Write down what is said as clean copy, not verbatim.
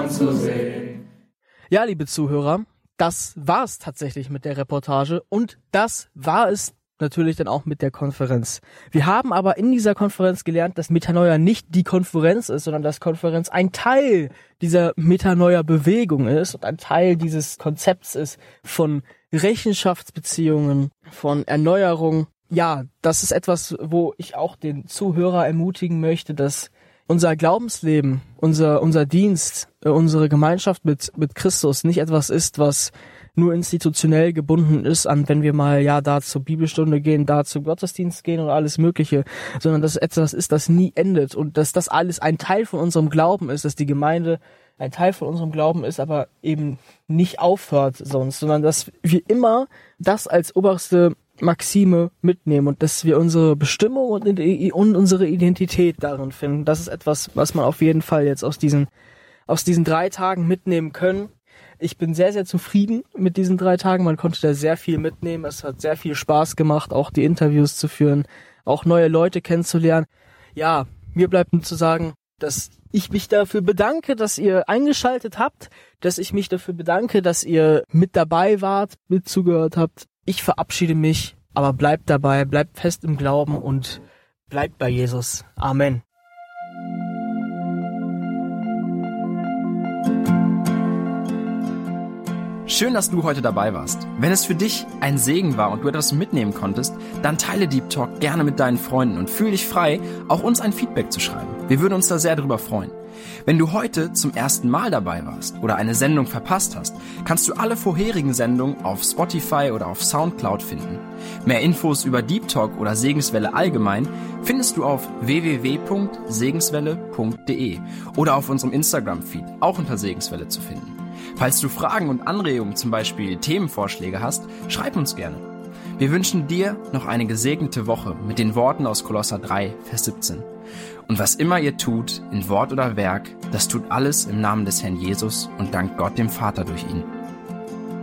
zu sehen. Ja, liebe Zuhörer, das war es tatsächlich mit der Reportage und das war es natürlich dann auch mit der Konferenz. Wir haben aber in dieser Konferenz gelernt, dass Metanoia nicht die Konferenz ist, sondern dass Konferenz ein Teil dieser Metanoia-Bewegung ist und ein Teil dieses Konzepts ist von Rechenschaftsbeziehungen, von Erneuerung. Ja, das ist etwas, wo ich auch den Zuhörer ermutigen möchte, dass unser Glaubensleben, unser Dienst, unsere Gemeinschaft mit Christus nicht etwas ist, was nur institutionell gebunden ist an, wenn wir mal da zur Bibelstunde gehen, da zum Gottesdienst gehen und alles Mögliche, sondern dass es etwas ist, das nie endet und dass das alles ein Teil von unserem Glauben ist, dass die Gemeinde ein Teil von unserem Glauben ist, aber eben nicht aufhört sonst, sondern dass wir immer das als oberste Maxime mitnehmen und dass wir unsere Bestimmung und unsere Identität darin finden. Das ist etwas, was man auf jeden Fall jetzt aus diesen 3 Tagen mitnehmen können. Ich bin sehr, sehr zufrieden mit diesen 3 Tagen. Man konnte da sehr viel mitnehmen. Es hat sehr viel Spaß gemacht, auch die Interviews zu führen, auch neue Leute kennenzulernen. Ja, mir bleibt nur zu sagen, dass ich mich dafür bedanke, dass ihr eingeschaltet habt, dass ich mich dafür bedanke, dass ihr mit dabei wart, mit zugehört habt. Ich verabschiede mich, aber bleibt dabei, bleibt fest im Glauben und bleibt bei Jesus. Amen. Schön, dass du heute dabei warst. Wenn es für dich ein Segen war und du etwas mitnehmen konntest, dann teile Deep Talk gerne mit deinen Freunden und fühl dich frei, auch uns ein Feedback zu schreiben. Wir würden uns da sehr drüber freuen. Wenn du heute zum ersten Mal dabei warst oder eine Sendung verpasst hast, kannst du alle vorherigen Sendungen auf Spotify oder auf Soundcloud finden. Mehr Infos über Deep Talk oder Segenswelle allgemein findest du auf www.segenswelle.de oder auf unserem Instagram-Feed, auch unter Segenswelle zu finden. Falls du Fragen und Anregungen, zum Beispiel Themenvorschläge hast, schreib uns gerne. Wir wünschen dir noch eine gesegnete Woche mit den Worten aus Kolosser 3, Vers 17. Und was immer ihr tut, in Wort oder Werk, das tut alles im Namen des Herrn Jesus und dankt Gott dem Vater durch ihn.